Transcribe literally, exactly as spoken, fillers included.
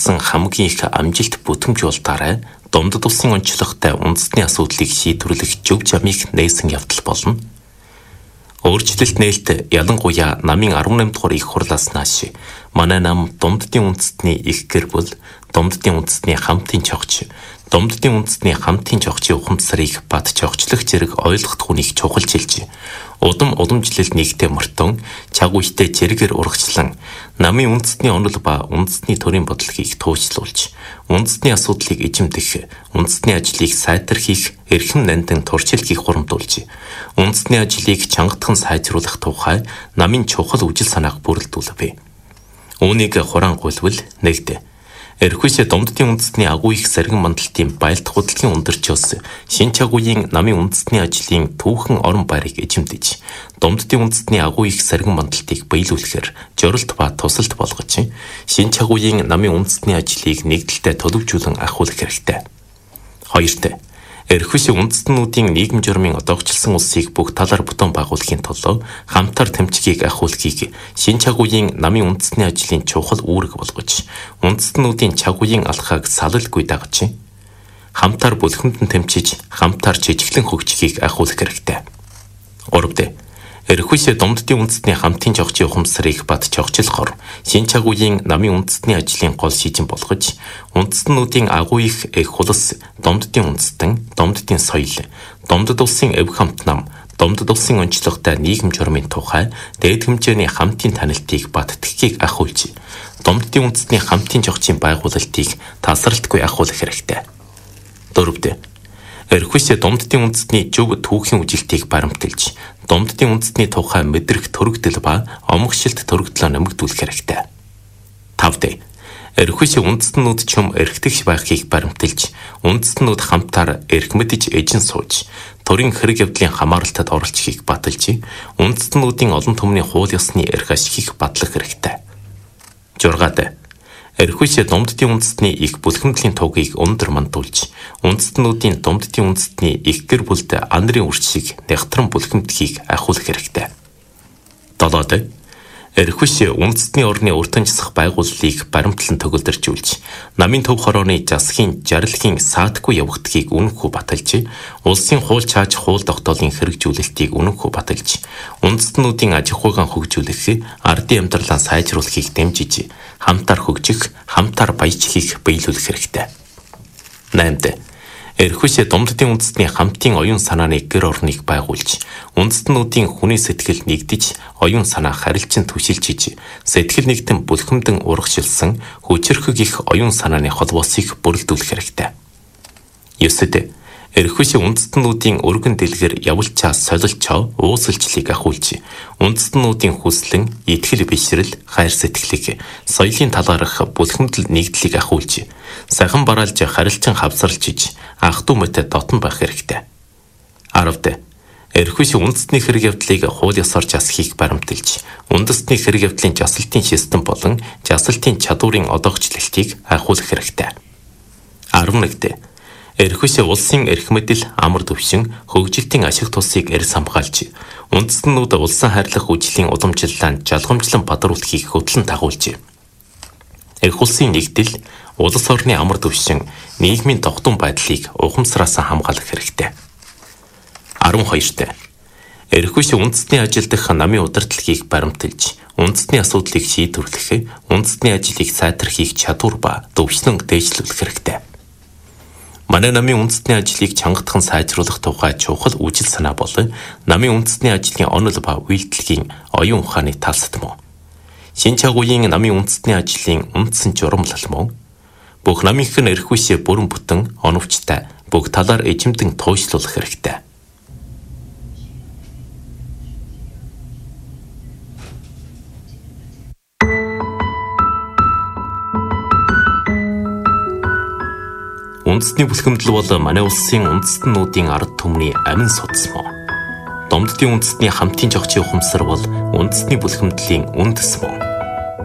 гаргасан хамгийн их амжилт бүтгэмж болтаарай Домдод улсын онцлогтой үндэсний асуудлыг шийдвэрлэх жүг жамыг нээсэн явдал болно. Өөрчлөлт нээлт ялангуяа намын арван наймд дугаар их хурлаас нааш манай нам Домддын үндэстний их гэр бүл, Домддын үндэстний хамтын чогч, Домддын үндэстний хамтын чогчийн ухамсарыг бат чогчлох зэрэг ойлгох хүнийг чухалчилж, удам уламжлалт нэгтэй мөртөн, чагуйтай зэрэгэр урагчлан, намын үндэстний онол ба үндэстний төрийн бодлогыг туучлуулж, үндэстний асуудлыг эзэмдэх, үндэстний ажлыг сайтархих, эрхэм нандин туршилтыг хурамдуулж, үндэстний ажлыг чангатхан сайжруулах тухай намын чухал үжил санааг бүрэлдүүлвэ. Үүнийг хурангуйлвал нэгдэ. Эрхүйсэ Домддын үндэстний агуу их саргин мандалтын байлдах хөдөлгөөний өндөрчөөс шин чагуугийн намын үндэстний ажлын түүхэн орон байрыг эзэмдэж, Домддын үндэстний агуу их саргин мандалтыг биелүүлэхээр жорилт ба тусалт болгож, шин чагуугийн намын үндэстний ажлыг нэгдэлтэй төлөвжүүлэн ахиулах хэрэгтэй. Хоёрт Эрхүйсэ үндэстнүүдийн нийгэм журмын одоогчлсон улсыг бүх талаар бүтэн байгуулахын тулд хамтар тэмцгийг ахиулахыг шин чагуугийн намын үндэстний ажлын чухал үүрэг болгож, үндэстнүүдийн чагуугийн алхааг салалгүй дагаж, хамтар бүлхэмдэн тэмцэж, хамтар жижиглэн хөгжихийг ахиулах хэрэгтэй. Гуравт Эрхүйсэ Домддын үндэстний хамтын чогчийн ухамсарыг бат чогчлохоор шин чагуугийн намын үндэстний ажлын гол шийдэн болгож, үндэстнүүдийн агуу их эх хулс, Домддын үндэстэн, Домддын соёл, Домдод улсын эв хамт нам, Домдод улсын онцлогтой нийгэм журмын тухай дээд хэмжээний хамтын танилтыг бат тгхийг ахиулж, Домддын үндэстний хамтын чогчийн байгуулалтыг тасралтгүй ахиулах хэрэгтэй. Дөрөвт Эрхүйсэ Домддын үндэстний зөв түүхийн үжилтийг баримталж, Домддын үндэстний тухай мэдрэх төрөгдөл ба омгшилт төрөгдлөө нэмэгдүүлэх хэрэгтэй. Тавт Эрхүйсэ үндэстнүүд чөм эрхтгч байхыг баримталж, үндэстнүүд хамтаар эрх мэдж эжин сууж, төрийн хэрэг явдлын хамааралтад оролцохыг баталж, үндэстнүүдийн олон түмний хууль ёсны эрх ашигыг батлах хэрэгтэй. Жургаад Эрхүйсэ Домддын үндэстний их бүлхэмдлийн тугийг өндөр мандуулж, үндэстнүүдийн Домддын үндэстний их гэр бүлд анарын үрч шиг нягтран бүлхэмдхийг ахиулах хэрэгтэй. Долоод Эрхүйсэ үндэстний орны уртанчсах байгууллыг баримтлан төгөлдөржүүлж, намын төв хорооны засгийн жаргалын саатгүй явагдахыг үнэнхүү баталж, улсын хууль чааж хууль тогтоолын хэрэгжүүлэлтийг үнэнхүү баталж, үндэстнүүдийн аж ахуйн хөгжүүлэх, ардын амьдралаа сайжруулахыг дэмжиж, хамтар хөгжих, хамтар баяжхийг биелүүлэх хэрэгтэй. Наймд Эрхүйсэ Домддын үндэстний хамтын оюун санааны гэр орныг байгуулж, үндэстнүүдийн хүний сэтгэл нэгдэж, оюун санаа харилцан түшилжиж, сэтгэл нэгтэн бүлхэмдэн урагшилсан хүчирхэг их оюун санааны холбоосыг бүрэлдүүлэх хэрэгтэй. Ёсод Эрхүйсэ үндэстнүүдийн өргөн дэлгэр явуулчаа солилчоо уусалчлыг ахиулж, үндэстнүүдийн хүслэн, итгэл бишрэл, хайр сэтгэлийг, соёлын талаарх бүлхэмдэл нэгдлийг ахиулж, сахан бараалж харилцан хавсарлжиж, ах дүү мэт дотн байх хэрэгтэй. Аравт Эрхүйсэ үндэстний хэрэг явдлыг хууль ёсоор жасахыг баримталж, үндэстний хэрэг явдлын жасалтын систем болон жасалтын чадварын одоогчлолтыг ахиулах хэрэгтэй. арван нэгт Эрхүйсэ улсын эрх мэдэл, амар төвшин, хөгжилтийн ашиг тусыг эрс хамгаалж, үндэстнүүд улсын хайрлах үжлийн уламжлалаанд жалгамжлан бадруулахыг хөтлөн дагуулж, эрх улсын нэгдэл, улс орны амар төвшин, нийгмийн тогтун байдлыг ухамсараас хамгаалах хэрэгтэй. арван хоёрт Эрхүйсэ үндэстний ажил дах намын удирдлагыг баримталж, үндэстний асуудлыг шийдвэрлэх, үндэстний ажлыг сайтархих чадвар ба төвшлөн дээшлүүлэх хэрэгтэй. Манай намын үндэстний ажлыг чангатхан сайжруулах тухай чухал үжил санаа бол намын үндэстний ажлын онол ба үйлдэлгийн оюун ухааны талсад мөн. Шин чагуугийн намын үндэстний ажлын үндсэн журамлал мөн. Бүх намынхан Эрхүйсэ бүрэн бүтэн оновчтой бүх талаар эзэмдэн туйшлуулах хэрэгтэй. Үндэстний бүлхэмдэл бол манай улсын үндэстнүүдийн ард түмний амин судас мөн. Домддын үндэстний хамтын чогчийн ухамсар бол үндэстний бүлхэмдлийн үндэс мөн.